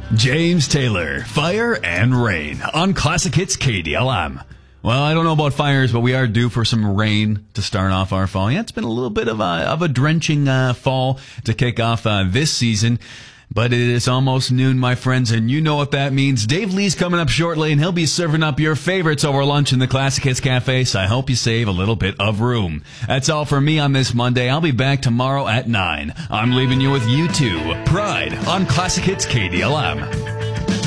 James Taylor, Fire and Rain on Classic Hits KDLM. Well, I don't know about fires, but we are due for some rain to start off our fall. Yeah, it's been a little bit of a drenching fall to kick off this season. But it is almost noon, my friends, and you know what that means. Dave Lee's coming up shortly, and he'll be serving up your favorites over lunch in the Classic Hits Cafe, so I hope you save a little bit of room. That's all for me on this Monday. I'll be back tomorrow at 9. I'm leaving you with U2, Pride, on Classic Hits KDLM.